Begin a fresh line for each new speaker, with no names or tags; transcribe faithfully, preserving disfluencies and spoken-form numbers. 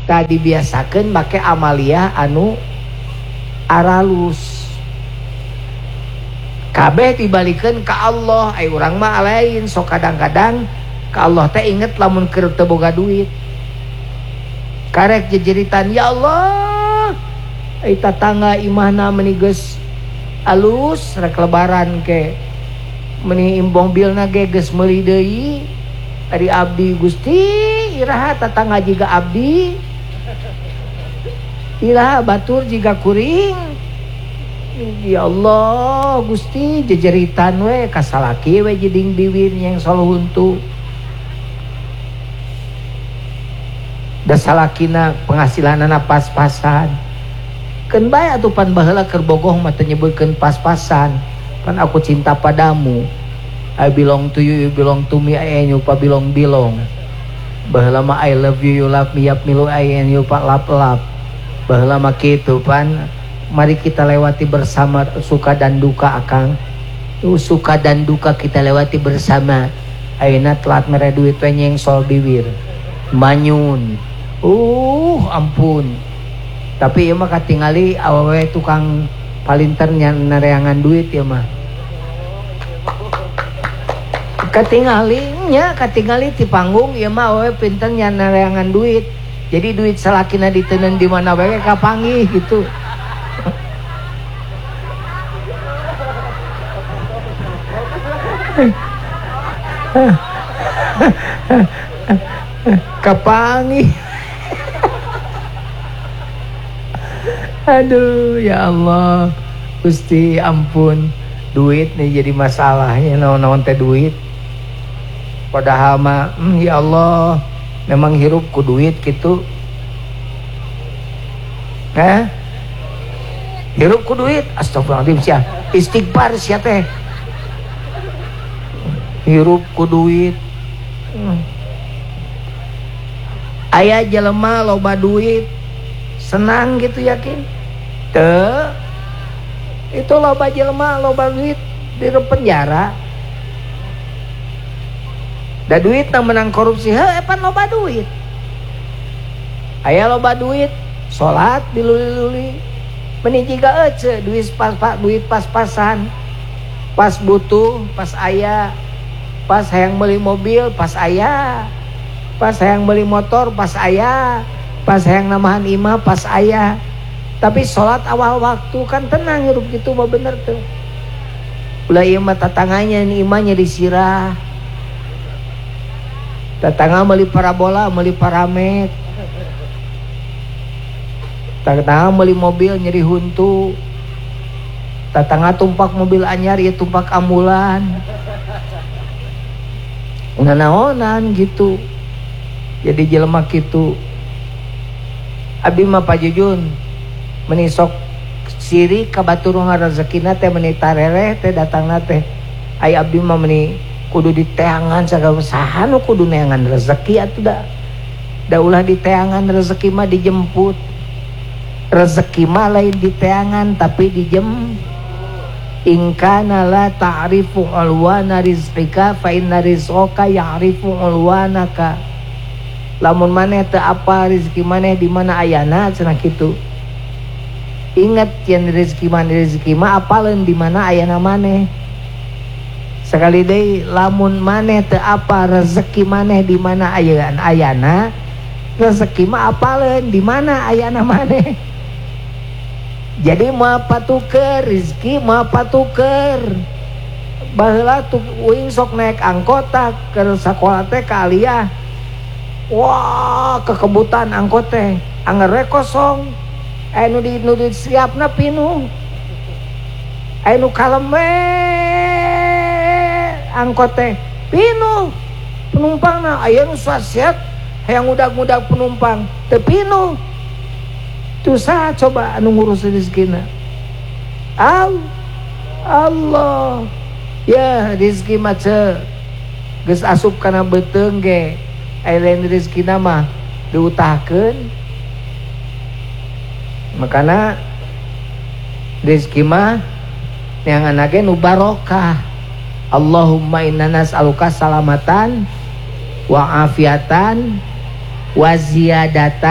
tadi biasakan make amalia anu aralus kabeh dibalikan ke Allah. Ay urang mah lain sok kadang-kadang ke Allah teh inget lamun keur teu boga duit karek jejeritan ya Allah ay tatangga imahna meuni geus alus rek lebaran ke meuni imbong bilna ge geus meuli deui ari abdi Gusti iraha tatangga jiga abdi iraha batur jiga kuring. Ya Allah Gusti jejeritan we kasalaki we jeding biwin yang solo huntu da salakina penghasilana pas-pasan keun bae atuh pan baheula keur bogoh mah teu nyebutkeun pas-pasan pan aku cinta padamu I belong to you you belong to me I and you pa belong belong baheula mah I love you you love me yap milu I and you pa lap lap baheula mah kitu pan. Mari kita lewati bersama suka dan duka akang. Suka dan duka kita lewati bersama. Ayeuna telat mere duit we nyengsol bibir. Manyun. Uh ampun. Tapi ieu mah katingali awewe tukang palinter nareangan duit ieu mah. Katingali nya katingali ti panggung ieu mah awewe pinter nareangan duit. Jadi duit salakina diteuneun di mana bae kapanggih gitu. Kapangi. Aduh ya Allah Gusti ampun duit nih jadi masalahnya naon-naon teh duit padahal mah hmm, ya Allah memang hirup ku duit gitu eh hirup ku duit astagfirullahaladzim sia istighfar sia teh hirup ku duit hmm. Aya jelema loba duit senang gitu yakin teu itu loba jelema loba duit di penjara da duit na menang korupsi heuh pan loba duit aya loba duit salat diluli-luli meni jiga ece duit pas pas duit pas-pasan pas butuh pas aya pas hayang beli mobil pas aya pas hayang beli motor pas aya pas hayang namahan imah pas aya tapi sholat awal waktu kan tenang hirup gitu mah bener tuh ulah ieu mah tatangganya ini imahnya disirah tatangga meuli parabola meuli paramet tatangga meuli mobil nyeri huntu tatangga tumpak mobil anyar ieu tumpak ambulan nanaonan gitu jadi jelema kitu abdi mah pajujun meni sok siri ka batur rezekina teh meni tarereh teh datangna teh ai abdi mah meni kudu diteangan sagala saha nu kudu neangan rezeki atuh da da ulah diteangan rezeki mah dijemput rezeki mah lain diteangan tapi dijem ingkana la ta'rifu alwana rizqika fa inna rizqaka ya'rifu alwanaka lamun maneh teu apa rezeki maneh di mana ayana cenah kitu ingat yen rezeki maneh rezeki mah apaleun di mana ayana maneh sekali deui lamun maneh teu apa rezeki maneh di mana ayana ayana rezeki mah apaleun di mana ayana maneh jadi moal patuker rezeki moal patuker baheula tuh uing sok naik angkota keur sakola teh ka aliyah wah kekebutan angkot teh angger kosong aya nu di nu siapna pinuh aya nu kalem we angkot teh pinuh penumpangna aya nu swasiat hayang ngudag-ngudag penumpang teu pinuh tu saha coba anu ngurus rezekina al Allah ya rezeki mah teu geus asup kana beuteung ge aya lain rezekina mah diutahkeun makana rezeki mah neangan ge nu barokah Allahumma inna nas'aluka salamatan wa afiatan wa ziyadatan